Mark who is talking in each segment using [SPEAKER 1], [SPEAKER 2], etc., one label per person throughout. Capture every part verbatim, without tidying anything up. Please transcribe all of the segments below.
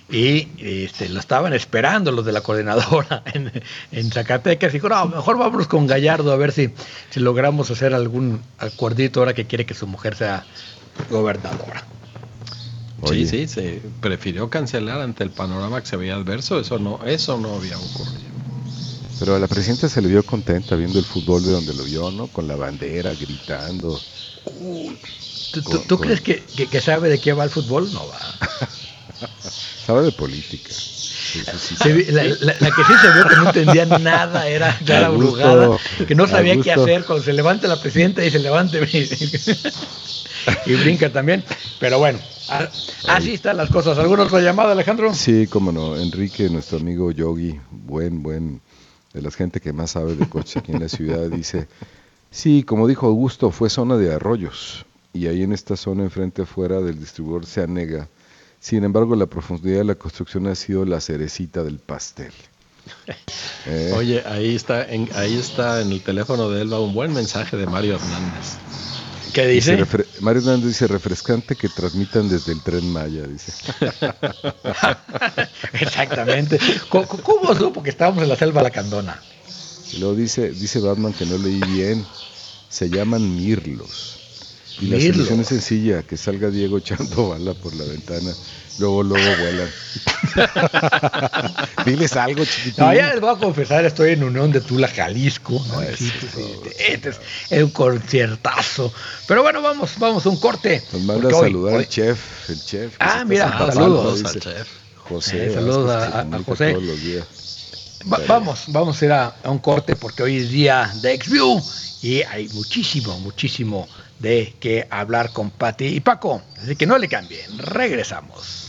[SPEAKER 1] y este, lo estaban esperando los de la coordinadora en, en Zacatecas, y dijo, no, mejor vámonos con Gallardo a ver si, si logramos hacer algún acuerdito ahora que quiere que su mujer sea gobernadora.
[SPEAKER 2] Oye. Sí, sí, se prefirió cancelar ante el panorama que se veía adverso, eso no, eso no había ocurrido.
[SPEAKER 3] Pero a la presidenta se le vio contenta viendo el fútbol de donde lo vio, ¿no? Con la bandera, gritando.
[SPEAKER 1] Uh, ¿Tú, con, tú con... crees que, que, que sabe de qué va el fútbol? No va.
[SPEAKER 3] Sabe de política.
[SPEAKER 1] Sí, sí, sí. La, la, la que sí se vio que no entendía nada era Clara Brugada, que no sabía qué hacer cuando se levanta la presidenta y se levante y, y brinca también. Pero bueno, a, así están las cosas. ¿Alguna otra llamada, Alejandro?
[SPEAKER 3] Sí, cómo no. Enrique, nuestro amigo Yogi, buen, buen, de la gente que más sabe de coches aquí en la ciudad, dice, sí, como dijo Augusto, fue zona de arroyos. Y ahí en esta zona, enfrente afuera del distribuidor, se anega. Sin embargo, la profundidad de la construcción ha sido la cerecita del pastel.
[SPEAKER 2] ¿Eh? Oye, ahí está, en, ahí está en el teléfono de Elba un buen mensaje de Mario Hernández.
[SPEAKER 1] ¿Qué dice?
[SPEAKER 3] dice refre- Mario Hernández dice, refrescante que transmitan desde el Tren Maya, dice.
[SPEAKER 1] Exactamente. ¿Cómo, ¿Cómo supo que estábamos en la selva lacandona?
[SPEAKER 3] Y luego dice, dice Batman que no leí bien, se llaman mirlos. Y la solución es sencilla, que salga Diego echando bala por la ventana, luego, luego vuelan. Diles algo, chiquitín.
[SPEAKER 1] No, ya les voy a confesar, estoy en Unión de Tula, Jalisco. ¿No?
[SPEAKER 3] Ay,
[SPEAKER 1] sí,
[SPEAKER 3] sí,
[SPEAKER 1] sí, este es, es un conciertazo. Pero bueno, vamos, vamos a un corte.
[SPEAKER 3] Nos manda a saludar hoy, el chef, el chef.
[SPEAKER 1] Ah, mira, saludos,
[SPEAKER 3] saludos al chef. José.
[SPEAKER 1] Eh, saludos a, a José.
[SPEAKER 3] Todos los días.
[SPEAKER 1] Va, vamos, vamos a ir a, a un corte porque hoy es día de Xview y hay muchísimo, muchísimo de qué hablar con Pati y Paco. Así que no le cambien, regresamos.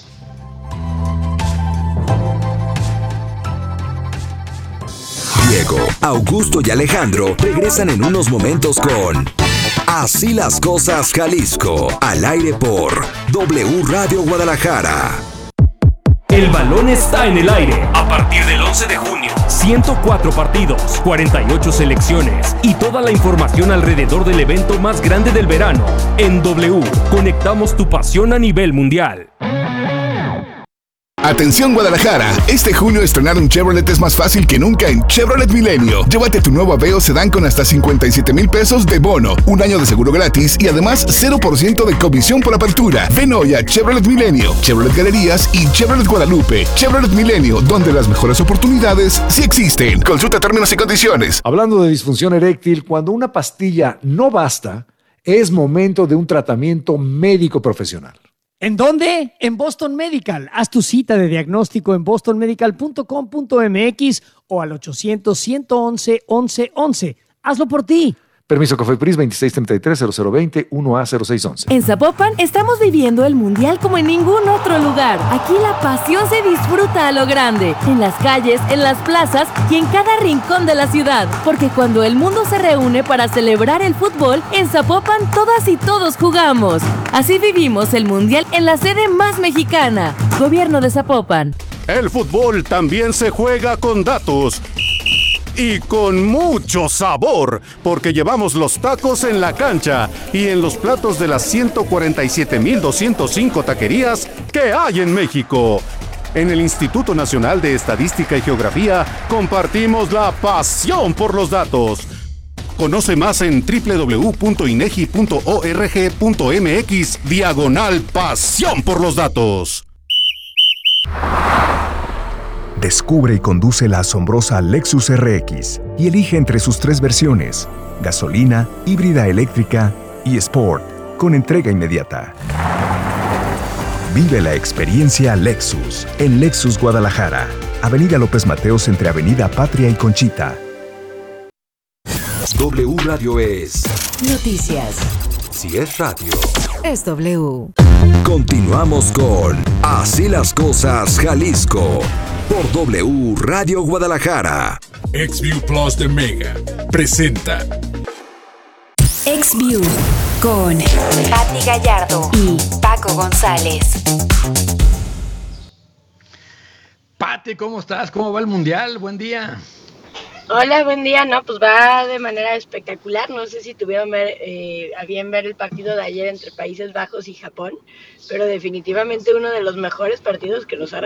[SPEAKER 4] Diego, Augusto y Alejandro regresan en unos momentos con Así las cosas Jalisco, al aire por W Radio Guadalajara.
[SPEAKER 5] El balón está en el aire. A partir del once de junio. ciento cuatro partidos, cuarenta y ocho selecciones y toda la información alrededor del evento más grande del verano. En W, conectamos tu pasión a nivel mundial.
[SPEAKER 6] Atención Guadalajara, este junio estrenar un Chevrolet es más fácil que nunca en Chevrolet Milenio. Llévate tu nuevo Aveo Sedán con hasta cincuenta y siete mil pesos de bono, un año de seguro gratis y además cero por ciento de comisión por apertura. Ven hoy a Chevrolet Milenio, Chevrolet Galerías y Chevrolet Guadalupe. Chevrolet Milenio, donde las mejores oportunidades sí existen. Consulta términos y condiciones.
[SPEAKER 7] Hablando de disfunción eréctil, cuando una pastilla no basta, es momento de un tratamiento médico profesional.
[SPEAKER 8] ¿En dónde? En Boston Medical. Haz tu cita de diagnóstico en boston medical punto com punto m x o al ochocientos, ciento once, once once. Hazlo por ti.
[SPEAKER 7] Permiso COFEPRIS veintiséis treinta y tres, cero cero veinte, uno A cero seis once.
[SPEAKER 9] En Zapopan estamos viviendo el mundial como en ningún otro lugar. Aquí la pasión se disfruta a lo grande, en las calles, en las plazas y en cada rincón de la ciudad. Porque cuando el mundo se reúne para celebrar el fútbol, en Zapopan todas y todos jugamos. Así vivimos el mundial en la sede más mexicana. Gobierno de Zapopan.
[SPEAKER 10] El fútbol también se juega con datos. Y con mucho sabor, porque llevamos los tacos en la cancha y en los platos de las ciento cuarenta y siete mil doscientos cinco taquerías que hay en México. En el Instituto Nacional de Estadística y Geografía compartimos la pasión por los datos. Conoce más en doble u doble u doble u punto inegi punto org punto m x diagonal pasión por los datos.
[SPEAKER 11] Descubre y conduce la asombrosa Lexus R X y elige entre sus tres versiones, gasolina, híbrida eléctrica y Sport, con entrega inmediata. Vive la experiencia Lexus en Lexus Guadalajara, Avenida López Mateos entre Avenida Patria y Conchita.
[SPEAKER 4] W Radio es
[SPEAKER 9] noticias.
[SPEAKER 4] Si es radio,
[SPEAKER 9] es W.
[SPEAKER 4] Continuamos con Así las cosas Jalisco por W Radio Guadalajara.
[SPEAKER 12] Xview Plus de Mega presenta
[SPEAKER 9] Xview con Pati Gallardo y Paco González.
[SPEAKER 1] Pati, ¿cómo estás? ¿Cómo va el mundial? Buen día.
[SPEAKER 13] Hola, buen día. No, pues va de manera espectacular. No sé si tuvieron ver, eh, a bien ver el partido de ayer entre Países Bajos y Japón, pero definitivamente uno de los mejores partidos que nos ha